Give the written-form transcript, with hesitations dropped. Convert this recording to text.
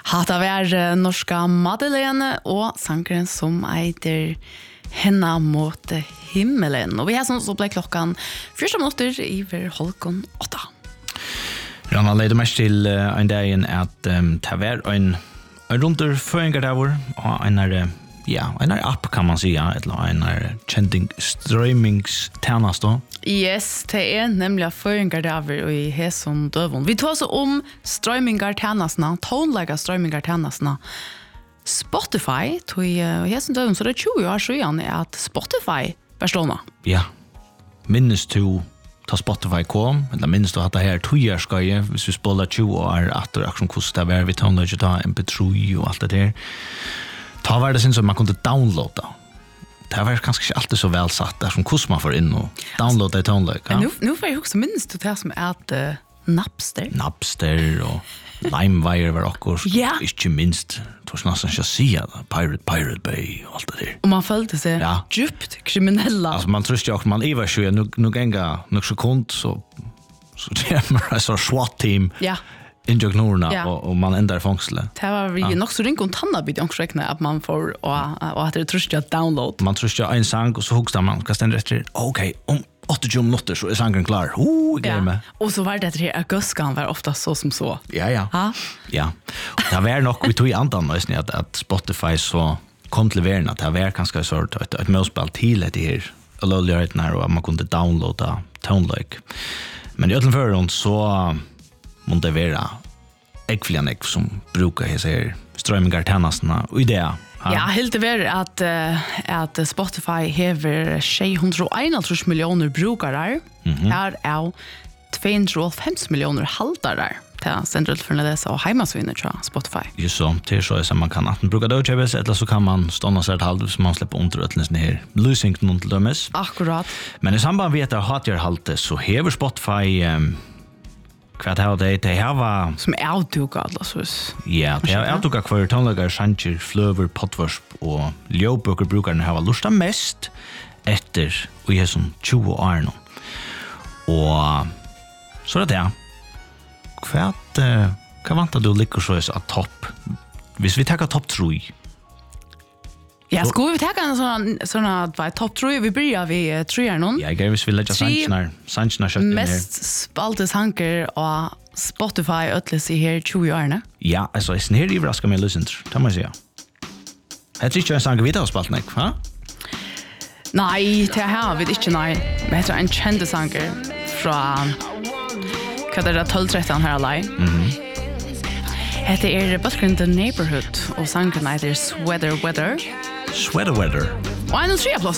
Hata vær norska Madeleine og sangren som eider Henna mot himmelen. Og vi har sånn så ble klokkan 4 minutter iver 7:30. Ranna leide mest til en dag at det var en runder føringer der var, og en app kan man si, eller en kjending streamingstjeneste. Yes, det nemlig føringer der var i Heson Døvon. Vi tar så om streamingartjenestene, tonelager streamingartjenestene. Spotify, tog Heson Døvon, så det 20 år siden at Spotify var stående. Ja, minnes du ta Spotify kom, eller minns du at det her 2-årsgøye, hvis vi spiller 20 år, at det er hvordan det var, vi tar ikke ta MP3 og alt det der. Ta var det sin som man kunne downloada. Det var kanskje ikke alltid så velsatt, det er som hvordan man får inn og downloada i toneløk. Ja? Nu får jeg huske, minns du det som at Napster? Napster og LimeWire var akkurat, ikke minst, det var nesten ikke å si det, Pirate Bay og alt det der. Og man følte seg djupt kriminella. Altså man tror ikke at man iver seg, nu genga nok sekund, så kommer det så SWAT-team injøk Norna, og man ender i fångslet. Det var vi nok så ringt om tannabit i ångsrekne, at man får, og at det tror ikke at download. Man tror ikke en sang, og så hugster man, hva stender etter? Ok, om 80 minutter så er sangen klar. Med. Og så var det etter at Guskan var ofta så som så. Ja. Og det var nok, vi tog i andan at Spotify så kom til verden, at det var kanskje et møtspill til etter her, og man kunne downloada toneløk. Men i øtlenføren så må det være ekvilian som brukar hese strømmingartjenestene og ideer. Ja, helt det at Spotify hever 631 millioner brukare. Her er 250 millioner haldare. Det er sentralt for det og heimasvinner fra Spotify. Just så, til så er det man kan at man bruker det å kjøpes, eller så kan man stående seg et halvt hvis man slipper underrøttelsen her. Lysing noen til dømes. Akkurat. Men i samband med at det har hatt så hever Spotify Hva det var som avduka altså. Ja, det er avduka hver tonelager, sanger, fløver, pottvarsp og ljøbøker brukerne har lusta mest etter og jeg som 20 år nå. Og så er det hva vant du liker så av topp? Hvis vi takker topp 3. Ja, skulle vi ta en sånn at topp 3, vi börjar vid 3 någon. Ja, jeg hvis vi legger sannsjene kjøtten her. Mest spalte sanker og Spotify øtles i her 20 årene. Ja, altså, jeg her ivrasker meg løsent, det må jeg si. Jeg tror ikke en sanker vi tar spalt meg, hva? Nei, det her vet ikke, nei. Men jeg tror en kjente sanker fra hva det 12-13 her alai. Det Buttercream The Neighborhood, og sanken heter Sweater Weather. Sweater Weather. Og en 3 plass